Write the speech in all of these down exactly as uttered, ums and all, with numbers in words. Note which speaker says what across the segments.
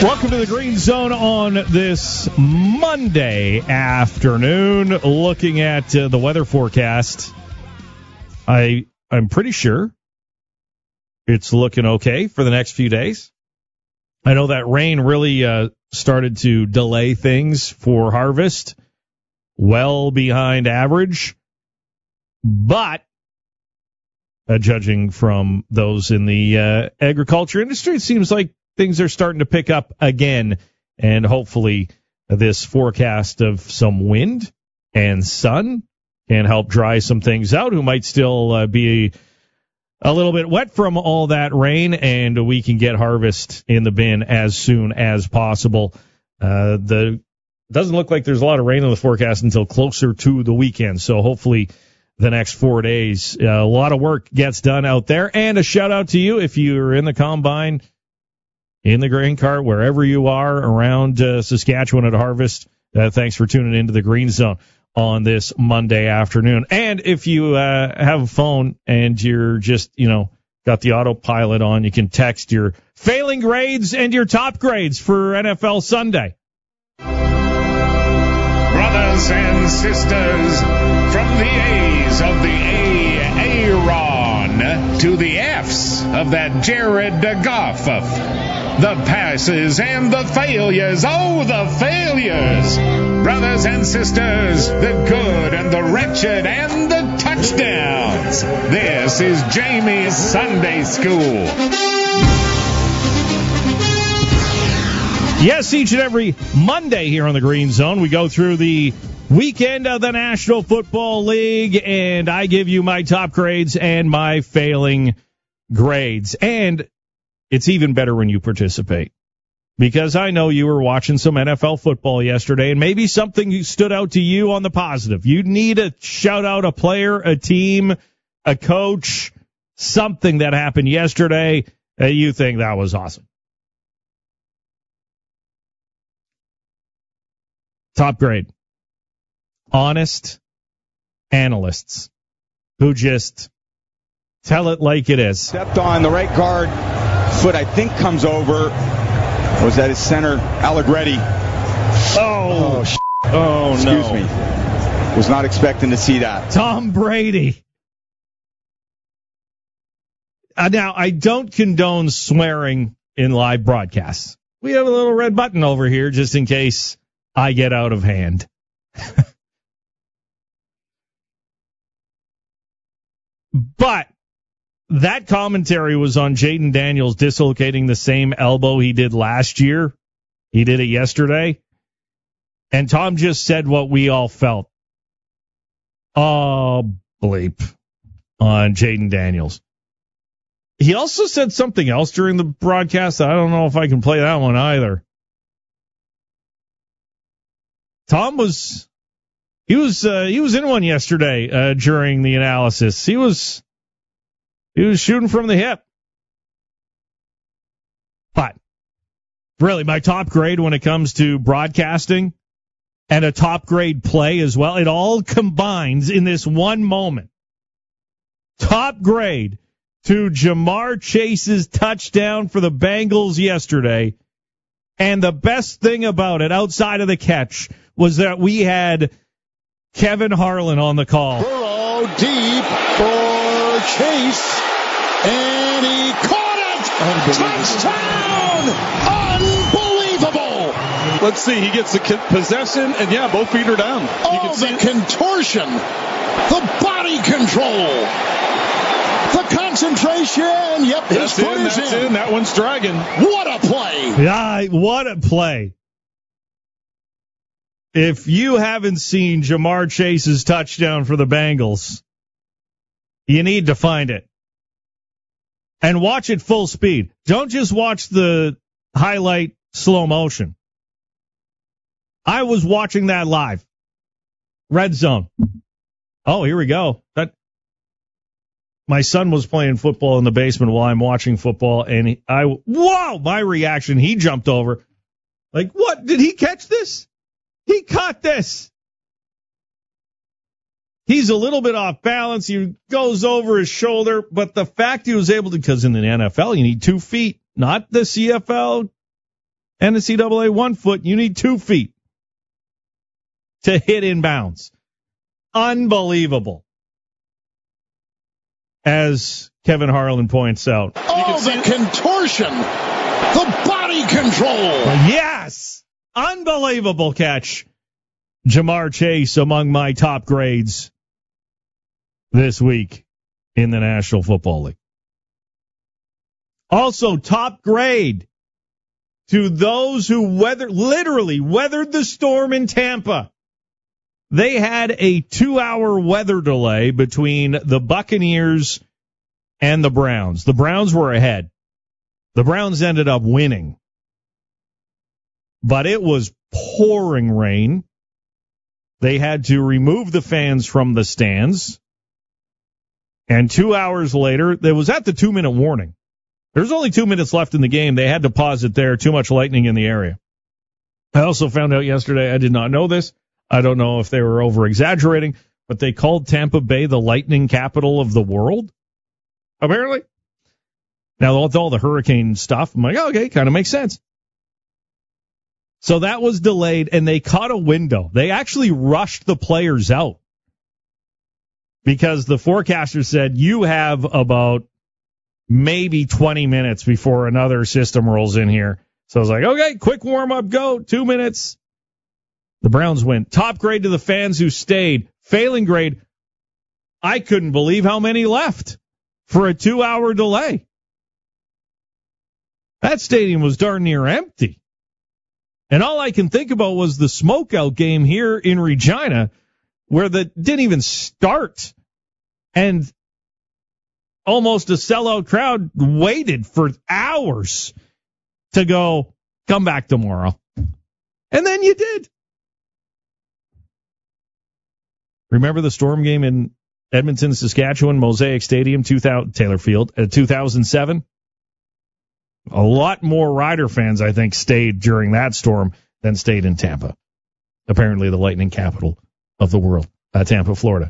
Speaker 1: Welcome to the Green Zone on this Monday afternoon. Looking at uh, the weather forecast, I, I'm pretty sure it's looking okay for the next few days. I know that rain really uh, started to delay things for harvest, well behind average. But uh, judging from those in the uh, agriculture industry, it seems like things are starting to pick up again, and hopefully this forecast of some wind and sun can help dry some things out who might still uh, be a little bit wet from all that rain, and we can get harvest in the bin as soon as possible. Uh, the doesn't look like there's a lot of rain in the forecast until closer to the weekend, so hopefully the next four days, uh, a lot of work gets done out there. And a shout-out to you if you're in the combine, in the grain cart, wherever you are around uh, Saskatchewan at harvest. Uh, thanks for tuning into the Green Zone on this Monday afternoon. And if you uh, have a phone and you're just, you know, got the autopilot on, you can text your failing grades and your top grades for N F L Sunday.
Speaker 2: Brothers and sisters, from the A's of the A, Aaron, to the F's of that Jared Goff. The passes and the failures, oh, the failures. Brothers and sisters, the good and the wretched and the touchdowns. This is Jamie's Sunday School.
Speaker 1: Yes, each and every Monday here on the Green Zone, we go through the weekend of the National Football League, and I give you my top grades and my failing grades. And it's even better when you participate, because I know you were watching some N F L football yesterday, and maybe something stood out to you on the positive. You need to shout out a player, a team, a coach, something that happened yesterday that you think that was awesome. Top grade. Honest analysts who just tell it like it is.
Speaker 3: Stepped on the right guard. Foot, I think, comes over. Was that his center, Allegretti?
Speaker 1: Oh,
Speaker 3: oh, sh-
Speaker 1: oh
Speaker 3: Excuse
Speaker 1: no.
Speaker 3: Excuse me. Was not expecting to see that.
Speaker 1: Tom Brady. Uh, now, I don't condone swearing in live broadcasts. We have a little red button over here just in case I get out of hand. But that commentary was on Jaden Daniels dislocating the same elbow he did last year. He did it yesterday. And Tom just said what we all felt. Oh, bleep on Jaden Daniels. He also said something else during the broadcast. I don't know if I can play that one either. Tom was, he was, uh, he was in one yesterday, uh, during the analysis. He was, he was shooting from the hip. But really, my top grade when it comes to broadcasting and a top grade play as well, it all combines in this one moment. Top grade to Jamar Chase's touchdown for the Bengals yesterday. And the best thing about it, outside of the catch, was that we had Kevin Harlan on the call.
Speaker 4: Burrow deep for Chase, and he caught it! Touchdown! Unbelievable!
Speaker 5: Let's see, he gets the possession, and yeah, both feet are down. You
Speaker 4: Oh,
Speaker 5: can see
Speaker 4: the
Speaker 5: it.
Speaker 4: contortion, the body control, the concentration. Yep, his
Speaker 5: That's
Speaker 4: foot
Speaker 5: in,
Speaker 4: is
Speaker 5: that's
Speaker 4: in.
Speaker 5: in. That one's dragging.
Speaker 4: What a play!
Speaker 1: Yeah, what a play. If you haven't seen Jamar Chase's touchdown for the Bengals, you need to find it. And watch it full speed. Don't just watch the highlight slow motion. I was watching that live. Red zone. Oh, here we go. That my son was playing football in the basement while I'm watching football, and he, I, whoa, my reaction, he jumped over. Like, what? Did he catch this? He caught this. He's a little bit off balance. He goes over his shoulder, but the fact he was able to, because in the N F L, you need two feet, not the C F L. N C double A one foot. You need two feet to hit inbounds. Unbelievable. As Kevin Harlan points out.
Speaker 4: Oh, the contortion. The body control.
Speaker 1: Yes. Unbelievable catch. Jamar Chase among my top grades this week in the National Football League. Also, top grade to those who weather, literally weathered the storm in Tampa. They had a two-hour weather delay between the Buccaneers and the Browns. The Browns were ahead. The Browns ended up winning. But it was pouring rain. They had to remove the fans from the stands. And two hours later, it was at the two-minute warning. There's only two minutes left in the game. They had to pause it there. Too much lightning in the area. I also found out yesterday, I did not know this. I don't know if they were over-exaggerating, but they called Tampa Bay the lightning capital of the world, apparently. Now, with all the hurricane stuff, I'm like, okay, kind of makes sense. So that was delayed, and they caught a window. They actually rushed the players out because the forecaster said, you have about maybe twenty minutes before another system rolls in here. So I was like, okay, quick warm-up, go, two minutes. The Browns win. Top grade to the fans who stayed. Failing grade, I couldn't believe how many left for a two-hour delay. That stadium was darn near empty. And all I can think about was the smokeout game here in Regina, where the didn't even start. And almost a sellout crowd waited for hours to go, come back tomorrow. And then you did. Remember the Storm game in Edmonton, Saskatchewan, Mosaic Stadium, two thousand, Taylor Field, uh, two thousand seven? A lot more Rider fans, I think, stayed during that storm than stayed in Tampa. Apparently the lightning capital of the world, uh, Tampa, Florida.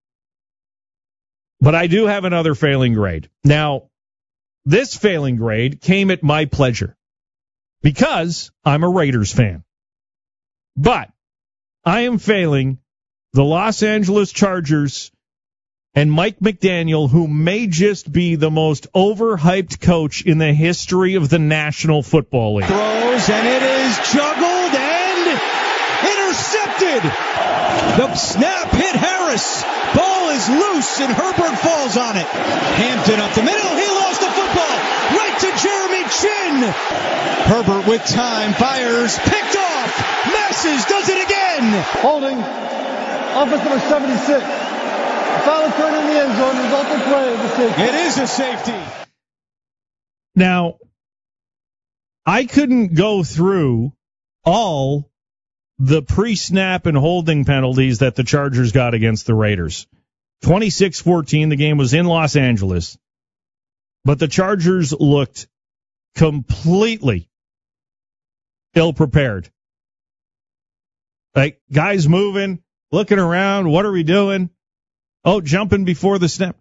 Speaker 1: But I do have another failing grade. Now, this failing grade came at my pleasure because I'm a Raiders fan. But I am failing the Los Angeles Chargers and Mike McDaniel, who may just be the most overhyped coach in the history of the National Football League.
Speaker 3: Throws, and it is juggled and intercepted. The snap hit Harris. Ball is loose, and Herbert falls on it. Hampton up the middle. He lost the football. Right to Jeremy Chin. Herbert with time. Fires. Picked off. Messes. Does it again.
Speaker 6: Holding. Offense number seventy-six. Foul occurred in the end zone. Resulting play of the safety.
Speaker 3: It is a safety.
Speaker 1: Now, I couldn't go through all the pre-snap and holding penalties that the Chargers got against the Raiders. twenty-six fourteen, the game was in Los Angeles. But the Chargers looked completely ill-prepared. Like, guys moving, looking around, what are we doing? Oh, jumping before the snap.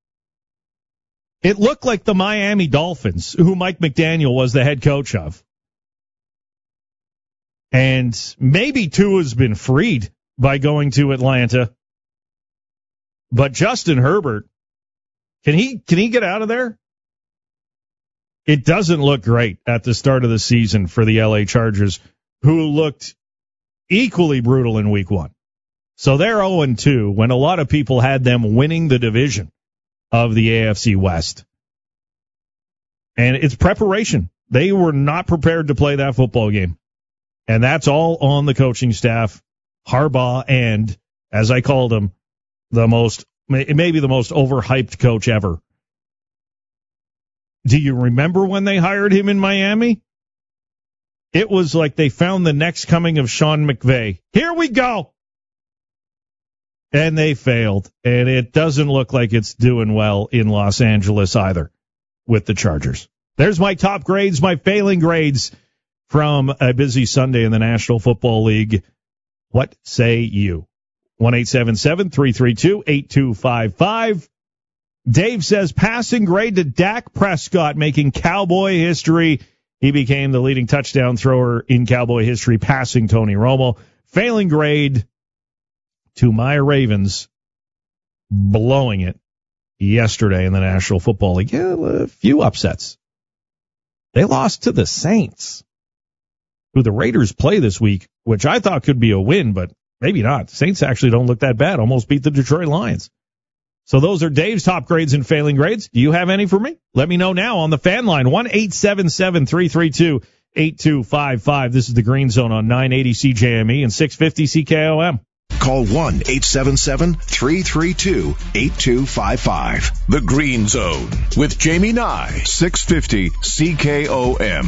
Speaker 1: It looked like the Miami Dolphins, who Mike McDaniel was the head coach of. And maybe Tua's been freed by going to Atlanta. But Justin Herbert, can he can he get out of there? It doesn't look great at the start of the season for the L A Chargers, who looked equally brutal in week one. So they're oh and two when a lot of people had them winning the division of the A F C West. And it's preparation. They were not prepared to play that football game. And that's all on the coaching staff, Harbaugh, and, as I called him, the most, maybe the most overhyped coach ever. Do you remember when they hired him in Miami? It was like they found the next coming of Sean McVay. Here we go. And they failed. And it doesn't look like it's doing well in Los Angeles either with the Chargers. There's my top grades, my failing grades from a busy Sunday in the National Football League. What say you? one eight seven seven, three three two, eight two five five. Dave says passing grade to Dak Prescott, making Cowboy history He became the leading touchdown thrower in Cowboy history, passing Tony Romo. Failing grade to my Ravens, blowing it yesterday in the National Football League. Yeah, a few upsets. They lost to the Saints, who the Raiders play this week, which I thought could be a win, but maybe not. The Saints actually don't look that bad. Almost beat the Detroit Lions. So those are Dave's top grades and failing grades. Do you have any for me? Let me know now on the fan line, one eight seven seven, three three two, eight two five five. This is the Green Zone on nine eighty C J M E and six fifty C K O M.
Speaker 7: Call one eight seven seven, three three two, eight two five five.
Speaker 2: The Green Zone with Jamie Nye,
Speaker 7: six fifty C K O M.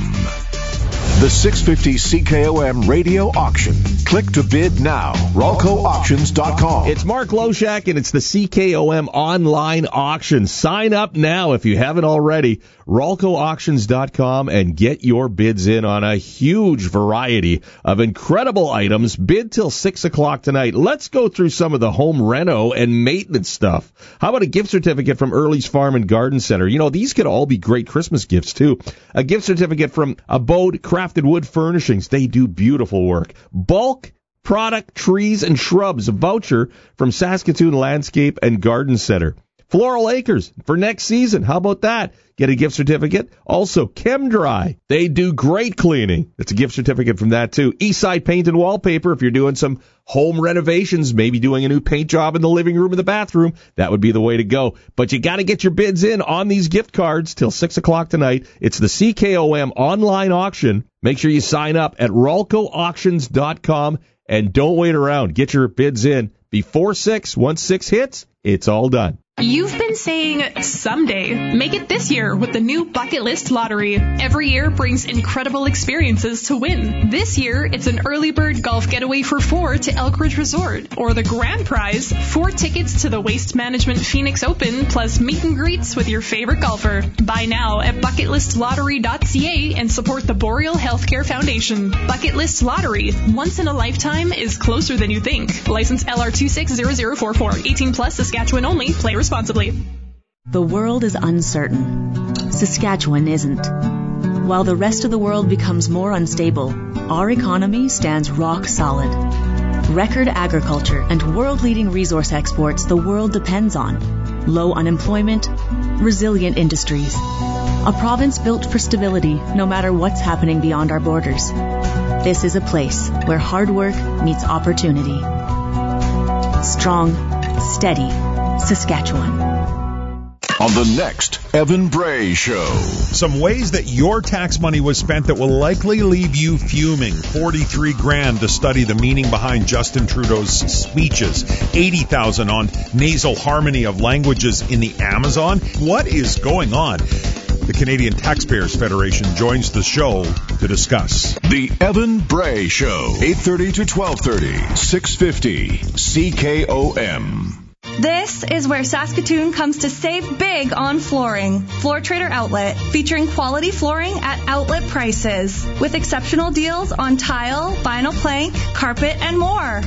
Speaker 7: The six fifty C K O M radio auction. Click to bid now. Ralco Auctions dot com.
Speaker 8: It's Mark Loshak, and it's the C K O M online auction. Sign up now if you haven't already. Ralco Auctions dot com and get your bids in on a huge variety of incredible items. Bid till six o'clock tonight. Let's go through some of the home reno and maintenance stuff. How about a gift certificate from Early's Farm and Garden Center? You know, these could all be great Christmas gifts, too. A gift certificate from Abode Crafted Wood Furnishings. They do beautiful work. Bulk product, trees, and shrubs. A voucher from Saskatoon Landscape and Garden Center. Floral Acres for next season. How about that? Get a gift certificate. Also, ChemDry. They do great cleaning. It's a gift certificate from that, too. Eastside Paint and Wallpaper. If you're doing some home renovations, maybe doing a new paint job in the living room and the bathroom, that would be the way to go. But you got to get your bids in on these gift cards till six o'clock tonight. It's the C K O M online auction. Make sure you sign up at Ralco Auctions dot com and don't wait around. Get your bids in before six. Once six hits, it's all done.
Speaker 9: You've been saying someday. Make it this year with the new Bucket List Lottery. Every year brings incredible experiences to win. This year, it's an early bird golf getaway for four to Elk Ridge Resort. Or the grand prize, four tickets to the Waste Management Phoenix Open, plus meet and greets with your favorite golfer. Buy now at bucket list lottery dot c a and support the Boreal Healthcare Foundation. Bucket List Lottery. Once in a lifetime is closer than you think. License L R two six zero zero four four. eighteen plus, Saskatchewan only. Play responsibly.
Speaker 10: The world is uncertain. Saskatchewan isn't. While the rest of the world becomes more unstable, our economy stands rock solid. Record agriculture and world-leading resource exports the world depends on. Low unemployment, resilient industries. A province built for stability no matter what's happening beyond our borders. This is a place where hard work meets opportunity. Strong, steady Saskatchewan.
Speaker 7: On the next Evan Bray Show.
Speaker 11: Some ways that your tax money was spent that will likely leave you fuming. forty-three grand to study the meaning behind Justin Trudeau's speeches. eighty thousand on nasal harmony of languages in the Amazon. What is going on? The Canadian Taxpayers Federation joins the show to discuss.
Speaker 7: The Evan Bray Show. eight thirty to twelve thirty. six fifty C K O M.
Speaker 12: This is where Saskatoon comes to save big on flooring. Floor Trader Outlet, featuring quality flooring at outlet prices, with exceptional deals on tile, vinyl plank, carpet, and more.